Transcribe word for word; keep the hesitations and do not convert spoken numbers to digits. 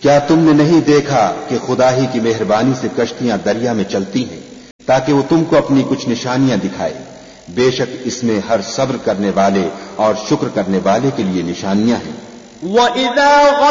क्या तुमने नहीं देखा कि खुदा ही की मेहरबानी से कश्तियां दरिया में चलती हैं ताकि वो तुमको अपनी कुछ निशानियां दिखाए। बेशक इसमें हर सब्र करने वाले और शुक्र करने वाले के लिए निशानियां हैं।